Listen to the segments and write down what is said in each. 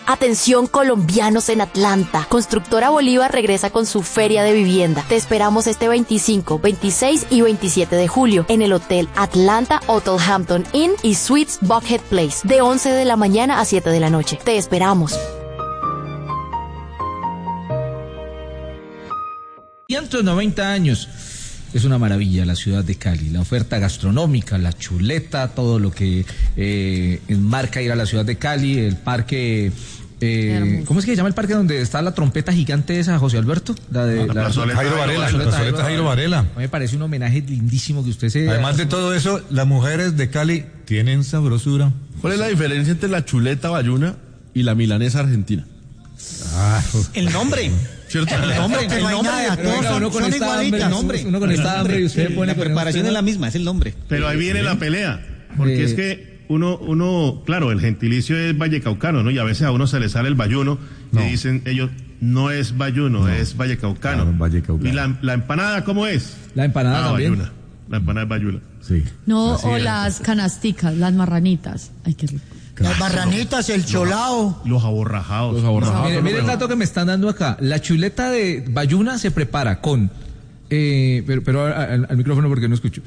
Atención colombianos en Atlanta. Constructora Bolívar regresa con su feria de vivienda. Te esperamos este 25, 26 y 27 de julio en el Hotel Atlanta Hotel Hampton Inn y Suites Buckhead Place de 11 de la mañana a 7 de la noche. Te esperamos. 190 años. Es una maravilla la ciudad de Cali, la oferta gastronómica, la chuleta, todo lo que enmarca ir a la ciudad de Cali, el parque, ¿cómo es que se llama el parque donde está la trompeta gigante esa, José Alberto? La plazoleta Jairo Varela. A mí me parece un homenaje lindísimo que usted se... Además de todo eso, las mujeres de Cali tienen sabrosura. ¿Cuál es la diferencia entre la chuleta bayuna y la milanesa argentina? El nombre. ¿Cierto? El nombre. Uno con esta hambre y usted pone... La preparación es la misma, es el nombre. Pero ahí viene la pelea, porque es que uno, claro, el gentilicio es vallecaucano, ¿no? Y a veces a uno se le sale el bayuno y dicen ellos, no es bayuno, es vallecaucano. Claro, vallecaucano. ¿Y la empanada cómo es? La empanada también. Bayuna. La empanada es bayuna. Sí. No, o las canasticas, las marranitas. Ay, qué rico. Las barranitas, el cholao. Los aborrajados. Mire el dato que me están dando acá. La chuleta de bayuna se prepara con, pero al micrófono porque no escucho,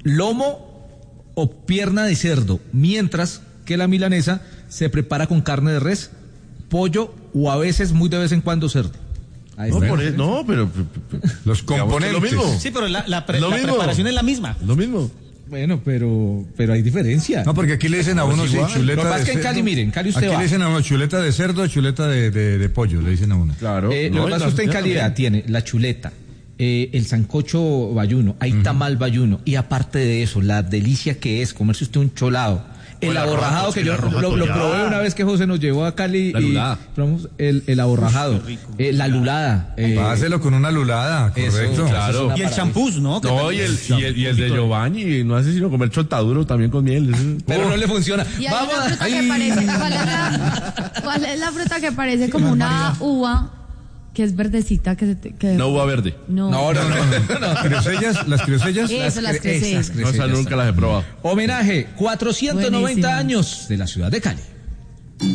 lomo o pierna de cerdo, mientras que la milanesa se prepara con carne de res, pollo o a veces, muy de vez en cuando, cerdo. Pero los componentes. Lo mismo. Sí, pero la preparación es la misma. Lo mismo. Bueno, pero hay diferencia. No, porque aquí le dicen a uno chuleta Lo que pasa de es que en cerdo. Cali, miren, en Cali usted aquí va. le dicen a uno chuleta de cerdo, chuleta de pollo, le dicen a uno. Claro. Lo que pasa es que usted en Cali tiene la chuleta, el sancocho bayuno, hay tamal bayuno, y aparte de eso, la delicia que es comerse usted un cholado. El aborrajado, que yo lo probé una vez que José nos llevó a Cali. La lulada. Probamos el aborrajado, la lulada. Páselo con una lulada, correcto. Eso, claro. Y el champús, ¿no? No, y el de Giovanni, no hace sino comer chontaduro también con miel. Pero no le funciona. Y hay una fruta que parece, ¿cuál es la fruta que parece como una uva? Que es verdecita, No, uva verde. No. Las criosellas. Eso, las creces. No, esas nunca las he probado. Homenaje, 490 Buenísimo. años de la ciudad de Cali.